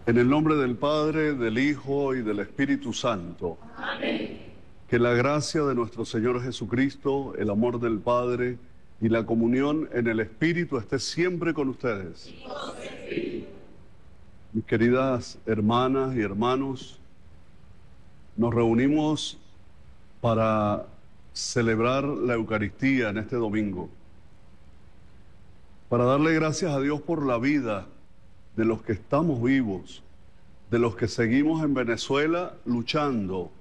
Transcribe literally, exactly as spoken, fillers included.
En el nombre del Padre, del Hijo y del Espíritu Santo. Amén. Que la gracia de nuestro Señor Jesucristo, el amor del Padre y la comunión en el Espíritu esté siempre con ustedes. Mis queridas hermanas y hermanos, nos reunimos para celebrar la Eucaristía en este domingo, para darle gracias a Dios por la vida de los que estamos vivos, de los que seguimos en Venezuela luchando